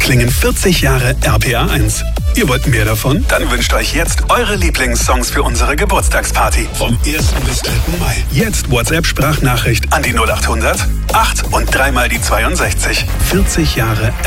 klingen 40 Jahre RPA 1. Ihr wollt mehr davon? Dann wünscht euch jetzt eure Lieblingssongs für unsere Geburtstagsparty. Vom 1. bis 3. Mai. Jetzt WhatsApp-Sprachnachricht an die 0800 8 und 3 mal die 62. 40 Jahre